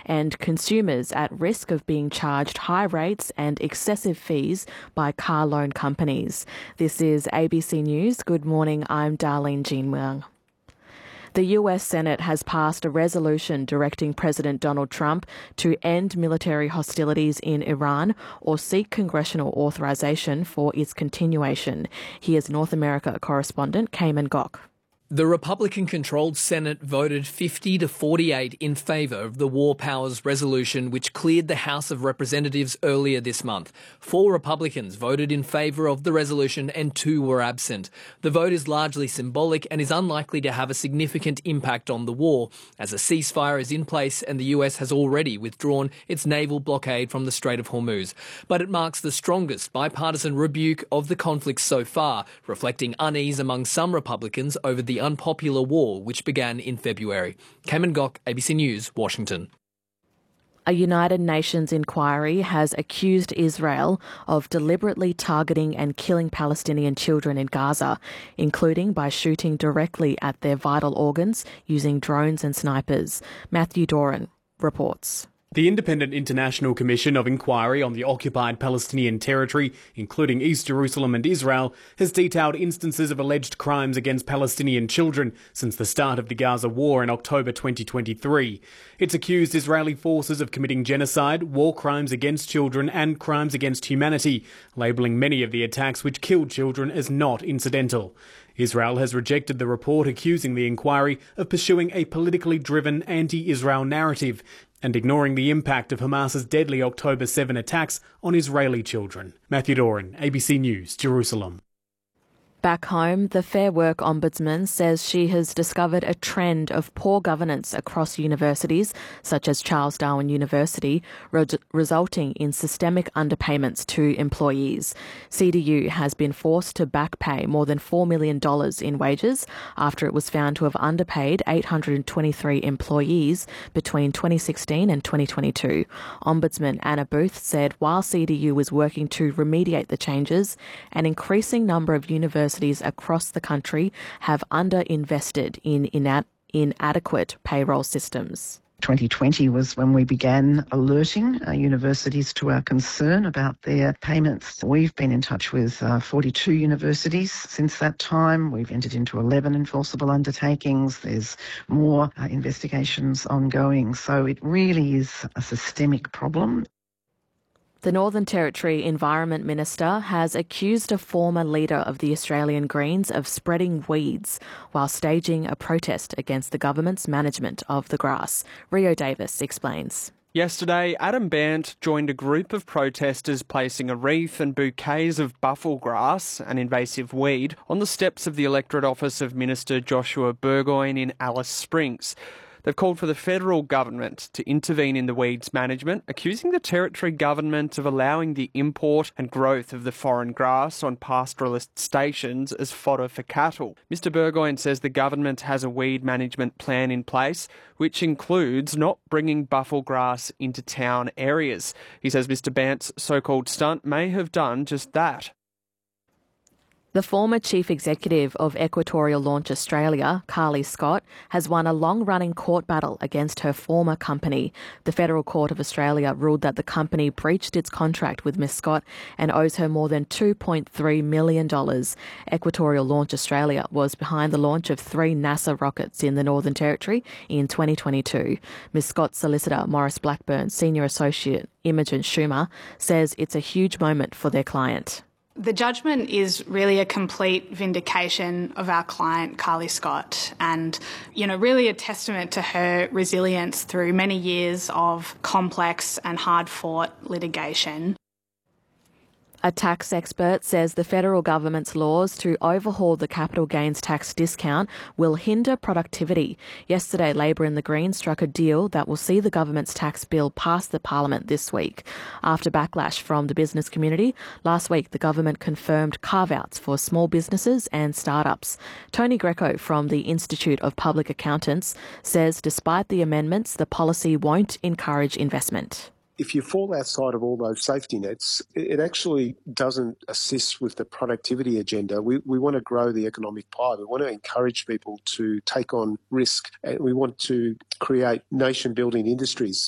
and consumers at risk of being charged high rates and excessive fees by car loan companies. This is ABC News. Good morning, I'm Darlene Jean Wang. The US Senate has passed a resolution directing President Donald Trump to end military hostilities in Iran or seek congressional authorization for its continuation. Here's North America correspondent Cayman Gok. The Republican-controlled Senate voted 50 to 48 in favour of the War Powers Resolution, which cleared the House of Representatives earlier this month. 4 Republicans voted in favour of the resolution and 2 were absent. The vote is largely symbolic and is unlikely to have a significant impact on the war, as a ceasefire is in place and the US has already withdrawn its naval blockade from the Strait of Hormuz. But it marks the strongest bipartisan rebuke of the conflict so far, reflecting unease among some Republicans over the unpopular war which began in February. Cayman Gok, ABC News, Washington. A United Nations inquiry has accused Israel of deliberately targeting and killing Palestinian children in Gaza, including by shooting directly at their vital organs using drones and snipers. Matthew Doran reports. The Independent International Commission of Inquiry on the Occupied Palestinian Territory, including East Jerusalem and Israel, has detailed instances of alleged crimes against Palestinian children since the start of the Gaza war in October 2023. It's accused Israeli forces of committing genocide, war crimes against children and crimes against humanity, labelling many of the attacks which killed children as not incidental. Israel has rejected the report accusing the inquiry of pursuing a politically driven anti-Israel narrative and ignoring the impact of Hamas's deadly October 7 attacks on Israeli children. Matthew Doran, ABC News, Jerusalem. Back home, the Fair Work Ombudsman says she has discovered a trend of poor governance across universities, such as Charles Darwin University, resulting in systemic underpayments to employees. CDU has been forced to back pay more than $4 million in wages after it was found to have underpaid 823 employees between 2016 and 2022. Ombudsman Anna Booth said while CDU was working to remediate the changes, an increasing number of universities across the country have underinvested in inadequate payroll systems. 2020 was when we began alerting universities to our concern about their payments. We've been in touch with 42 universities since that time. We've entered into 11 enforceable undertakings. There's more investigations ongoing. So it really is a systemic problem. The Northern Territory Environment Minister has accused a former leader of the Australian Greens of spreading weeds while staging a protest against the government's management of the grass. Rio Davis explains. Yesterday, Adam Bandt joined a group of protesters placing a wreath and bouquets of buffel grass, an invasive weed, on the steps of the electorate office of Minister Joshua Burgoyne in Alice Springs. They've called for the federal government to intervene in the weeds management, accusing the territory government of allowing the import and growth of the foreign grass on pastoralist stations as fodder for cattle. Mr Burgoyne says the government has a weed management plan in place, which includes not bringing buffel grass into town areas. He says Mr Bandt's so-called stunt may have done just that. The former chief executive of Equatorial Launch Australia, Carly Scott, has won a long-running court battle against her former company. The Federal Court of Australia ruled that the company breached its contract with Ms Scott and owes her more than $2.3 million. Equatorial Launch Australia was behind the launch of 3 NASA rockets in the Northern Territory in 2022. Ms Scott's solicitor, Maurice Blackburn, Senior Associate Imogen Schumer, says it's a huge moment for their client. The judgment is really a complete vindication of our client, Carly Scott, and, really a testament to her resilience through many years of complex and hard-fought litigation. A tax expert says the federal government's laws to overhaul the capital gains tax discount will hinder productivity. Yesterday, Labor and the Greens struck a deal that will see the government's tax bill pass the parliament this week. After backlash from the business community, last week the government confirmed carve-outs for small businesses and startups. Tony Greco from the Institute of Public Accountants says despite the amendments, the policy won't encourage investment. If you fall outside of all those safety nets, it actually doesn't assist with the productivity agenda. We want to grow the economic pie. We want to encourage people to take on risk, and we want to create nation-building industries.